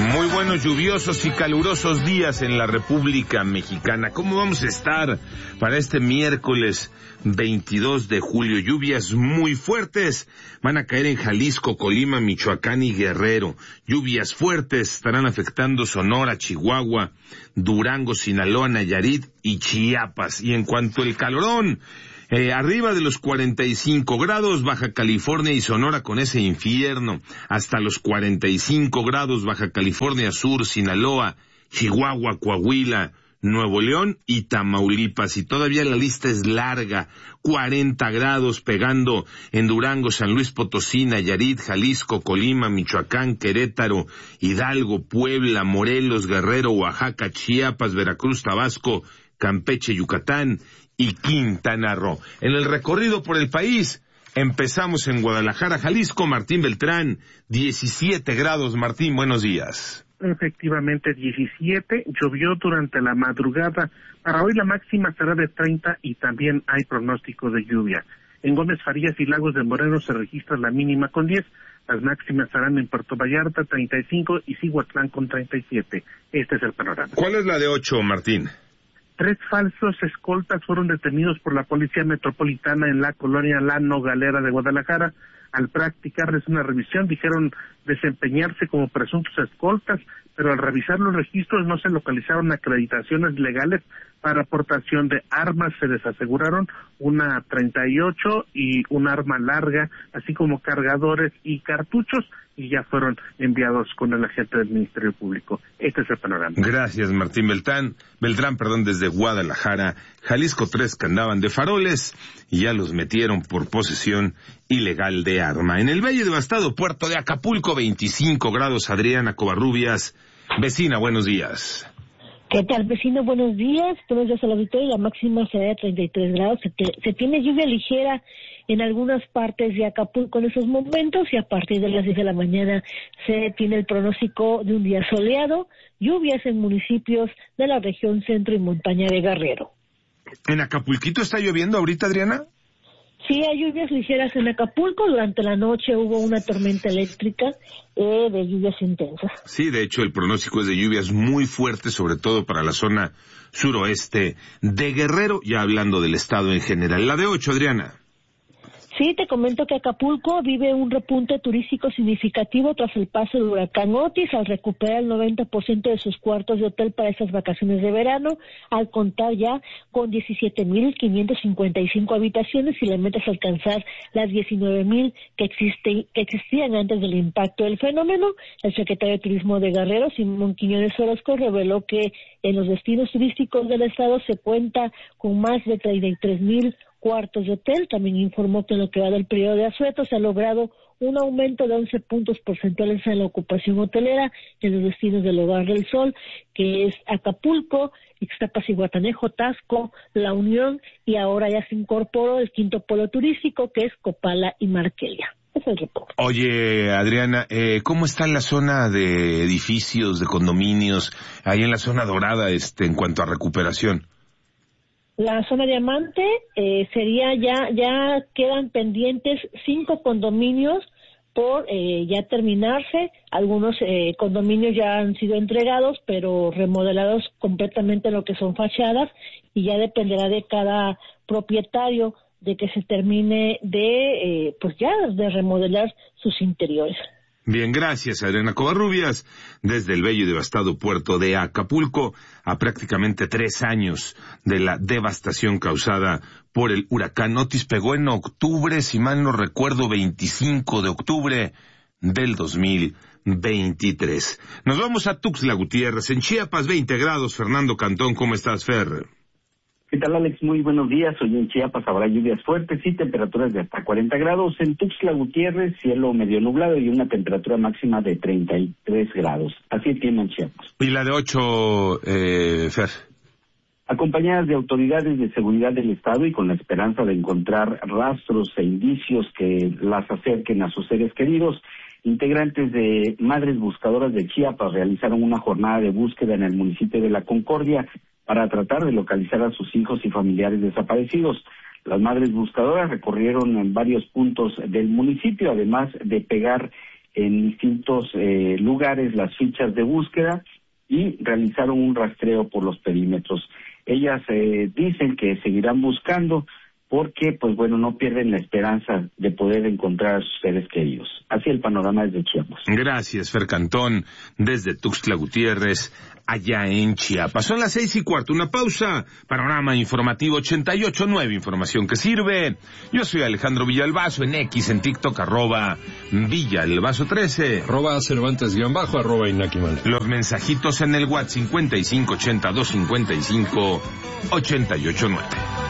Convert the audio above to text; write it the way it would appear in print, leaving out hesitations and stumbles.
Muy buenos, lluviosos y calurosos días en la República Mexicana. ¿Cómo vamos a estar para este miércoles 22 de julio? Lluvias muy fuertes van a caer en Jalisco, Colima, Michoacán y Guerrero. Lluvias fuertes estarán afectando Sonora, Chihuahua, Durango, Sinaloa, Nayarit y Chiapas. Y en cuanto al calorón, arriba de los 45 grados, Baja California y Sonora con ese infierno. Hasta los 45 grados, Baja California Sur, Sinaloa, Chihuahua, Coahuila, Nuevo León y Tamaulipas. Y todavía la lista es larga. 40 grados pegando en Durango, San Luis Potosí, Nayarit, Jalisco, Colima, Michoacán, Querétaro, Hidalgo, Puebla, Morelos, Guerrero, Oaxaca, Chiapas, Veracruz, Tabasco, Campeche, Yucatán y Quintana Roo. En el recorrido por el país, empezamos en Guadalajara, Jalisco. Martín Beltrán, 17 grados. Martín, buenos días. Efectivamente, 17, llovió durante la madrugada. Para hoy la máxima será de 30 y también hay pronóstico de lluvia. En Gómez Farías y Lagos de Moreno se registra la mínima con 10, las máximas serán en Puerto Vallarta 35 y Cihuatlán con 37. Este es el panorama. ¿Cuál es la de 8, Martín? 3 falsos escoltas fueron detenidos por la Policía Metropolitana en la colonia La Nogalera de Guadalajara. Al practicarles una revisión dijeron desempeñarse como presuntos escoltas, pero al revisar los registros no se localizaron acreditaciones legales para aportación de armas. Se les aseguraron una 38 y un arma larga, así como cargadores y cartuchos, y ya fueron enviados con el agente del Ministerio Público. Este es el panorama. Gracias, Martín Beltrán, desde Guadalajara, Jalisco. 3 que andaban de faroles y ya los metieron por posesión ilegal de arma. En el bello y devastado puerto de Acapulco, 25 grados. Adriana Covarrubias, vecina, buenos días. ¿Qué tal, vecino? Buenos días. Buenos días al auditorio. La máxima será de 33 grados. Se tiene lluvia ligera en algunas partes de Acapulco en esos momentos, y a partir de las 10 de la mañana se tiene el pronóstico de un día soleado, lluvias en municipios de la región centro y montaña de Guerrero. ¿En Acapulquito está lloviendo ahorita, Adriana? Sí, hay lluvias ligeras en Acapulco. Durante la noche hubo una tormenta eléctrica de lluvias intensas. Sí, de hecho el pronóstico es de lluvias muy fuertes, sobre todo para la zona suroeste de Guerrero, ya hablando del estado en general. La de 8, Adriana. Sí, te comento que Acapulco vive un repunte turístico significativo tras el paso del huracán Otis, al recuperar el 90% de sus cuartos de hotel para estas vacaciones de verano, al contar ya con 17,555 habitaciones, y la meta es alcanzar las 19,000 que existían antes del impacto del fenómeno. El secretario de Turismo de Guerrero, Simón Quiñones Orozco, reveló que en los destinos turísticos del estado se cuenta con más de 33,000 cuartos de hotel. También informó que en lo que va del periodo de asueto se ha logrado un aumento de 11 puntos porcentuales en la ocupación hotelera en los destinos del Hogar del Sol, que es Acapulco, Ixtapas y Guatanejo, Taxco, La Unión, y ahora ya se incorporó el quinto polo turístico, que es Copala y Marquelia. Ese es el reporte. Oye, Adriana, ¿cómo está la zona de edificios, de condominios, ahí en la zona dorada, en cuanto a recuperación? La zona diamante sería ya quedan pendientes 5 condominios por ya terminarse. Algunos condominios ya han sido entregados, pero remodelados completamente lo que son fachadas, y ya dependerá de cada propietario de que se termine de remodelar sus interiores. Bien, gracias, Adriana Covarrubias, desde el bello y devastado puerto de Acapulco, a prácticamente 3 años de la devastación causada por el huracán Otis. Pegó en octubre, si mal no recuerdo, 25 de octubre del 2023. Nos vamos a Tuxtla Gutiérrez, en Chiapas, 20 grados. Fernando Cantón, ¿cómo estás, Fer? ¿Qué tal, Alex? Muy buenos días. Hoy en Chiapas habrá lluvias fuertes y temperaturas de hasta 40 grados. En Tuxtla Gutiérrez, cielo medio nublado y una temperatura máxima de 33 grados. Así tiene en Chiapas. ¿Y la de 8, Fer? Acompañadas de autoridades de seguridad del Estado y con la esperanza de encontrar rastros e indicios que las acerquen a sus seres queridos, integrantes de Madres Buscadoras de Chiapas realizaron una jornada de búsqueda en el municipio de La Concordia para tratar de localizar a sus hijos y familiares desaparecidos. Las Madres Buscadoras recorrieron en varios puntos del municipio, además de pegar en distintos lugares las fichas de búsqueda y realizaron un rastreo por los perímetros. Ellas dicen que seguirán buscando porque, pues bueno, no pierden la esperanza de poder encontrar a sus seres queridos. Así el panorama desde Chiapas. Gracias, Fer Cantón, desde Tuxtla Gutiérrez, allá en Chiapas. Son las 6:15, una pausa. Panorama informativo 88.9, información que sirve. Yo soy Alejandro Villalbazo, en X, en TikTok, @Villalbazo13. @Cervantes_, @Inaki Manuel. Los mensajitos en el WhatsApp 5580-255-889.